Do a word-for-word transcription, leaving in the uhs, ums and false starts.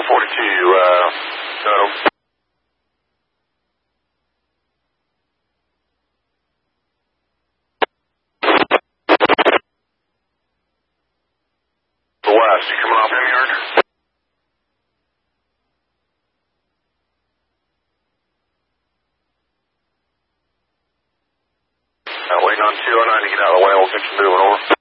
forty-two, uh, no. West, you coming off M yard? Uh, waiting on two oh nine to get out of the way, we'll get you moving over.